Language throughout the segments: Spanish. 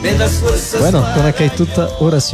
Bueno, con akaituta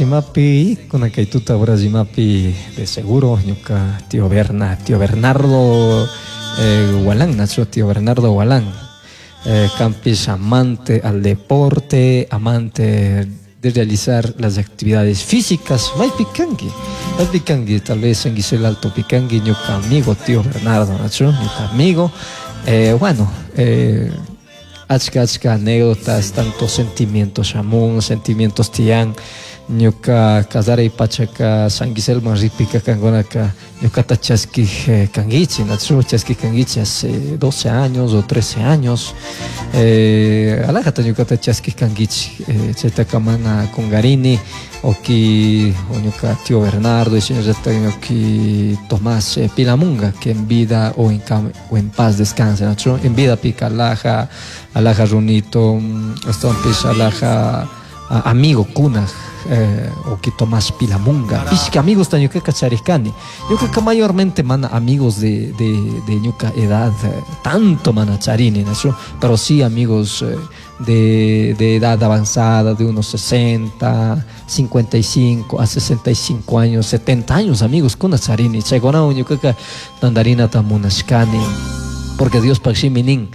hora simapi de seguro, ñuka tío Bernardo Gualán, nacho tío Bernardo Gualán, campis amante al deporte, amante de realizar las actividades físicas, más picangi, tal vez en Gisela Alto Picangi, ñuka amigo tío Bernardo, nacho, ñuka amigo, bueno, achka anécdotas, tantos sentimientos amun, sentimientos tian, ñuka casara y pachaca San Guiselmo ripika kangonaka, ñuka tachaski kangichi, natsu chaski kangichi hace 12 años o 13 años, alajata ñuka tachaski kangichi, chetakamana Congarini, oki ñuka tío Bernardo y señor ñuki Tomás Pilamunga, que en vida o en paz descanse, natsu, en vida pica alaja runito, estompis alaja amigo kuna, o que Tomás Pilamunga, que amigos de ñuka kacharikani, ñuka que mayormente mana amigos de ñuka edad, tanto mana charini, ¿no? Pero sí amigos de edad avanzada, de unos 60, 55 a 65 años, 70 años, amigos con charini, chegona ñuka que tandarina tamunashkani, porque Dios paximinin,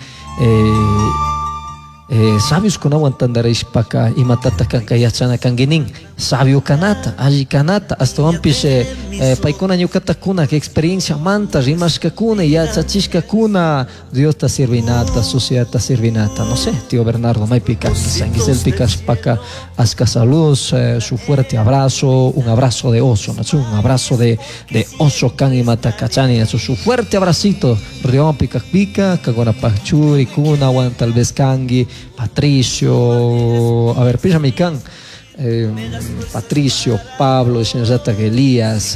sabios con aguantandaréis paka y matata kankayachana kanginin sabio kanata allí kanata hasta vampis paikuna ñukata kuna que experiencia manta rimashka kuna ya chachishka kuna Dios ta servinata sociedad ta servinata no sé tío Bernardo may pica San Gisel picas paka asca saludos su fuerte abrazo un abrazo de oso ¿no? Un abrazo de oso kan y mata kachani ¿no? Su fuerte abracito rion pica kagona pachuri kuna wan tal vez kangi Patricio, a ver, písame can, Patricio, Pablo, señor Elías,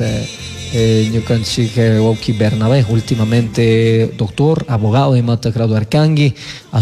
Wauki Bernabé, últimamente doctor, abogado de Mata Grado Arcangui, a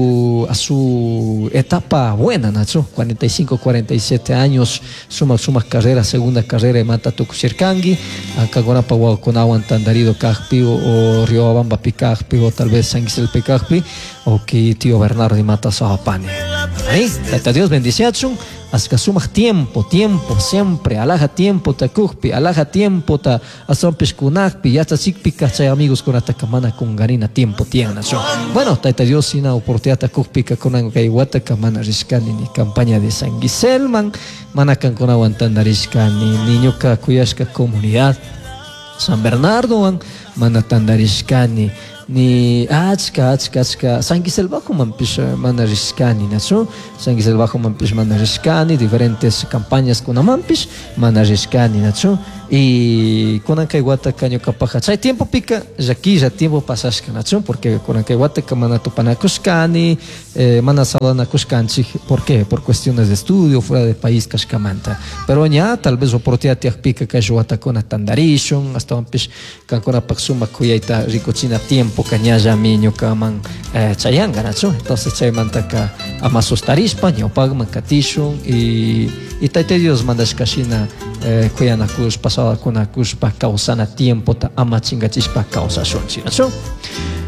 su etapa buena, Nacho, 45, 47 años, suma carrera, segunda carrera de Mata Tucusircangui, acá con agua Tandarido Cajpi o Riobamba Picajpi o tal vez San Gisel Picajpi o que tío Bernardo de Mata Sabapane. Ahí, Dios bendición. Hasta suma tiempo, siempre, alaja tiempo ta kujpi, alaja tiempo ta asompis kunakpi, ya ta sikpi chay amigos con atakamana con garina tiempo tiene. Bueno, taita Dios sina oportunidad ta kujpi ka konan kaiwata kamana riskani ni campaña de San Giselman, manakan con aguantanda riskani, niño ka kuyashka comunidad San Bernardo, manatanda riskani. Ni achka San Gisel Bajo mampis mana riskani nacho San Gisel Bajo mampis mana riskani diferentes campañas con mampis mana riskani nacho y con ancaiguata caño capaja chay tiempo pica ya tiempo pasashka nacho porque con ancaiguata mana tupanakuskani mana salanakuskanchi ¿por qué? Por cuestiones de estudio fuera de país kashkamanta pero ya tal vez oportunidad pica kajuata con tandarishon hasta mampis kan con apaxuma kuyaita ricochina tiempo cañaya miño kaman chayanga nacho entonces chay mantaka amasos tarispa ñopagman katishun y taite Dios mandas kashina kuyana kus pasada kuna kus pa causana tiempo ta ama chingachispa causa shonchi nacho